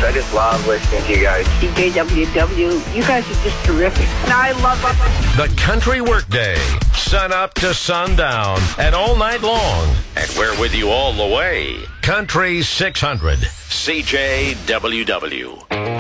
I just love listening to you guys. CJWW, you guys are just terrific. And I love it. The Country Workday, sun up to sundown and all night long. And we're with you all the way. Country 600, CJWW.